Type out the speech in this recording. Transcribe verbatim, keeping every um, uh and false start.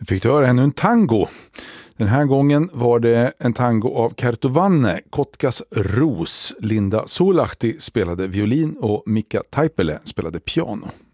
Fick du höra ännu en tango. Den här gången var det en tango av Kertovanne, Kotkas Ros. Linda Solahti spelade violin och Mika Taipele spelade piano.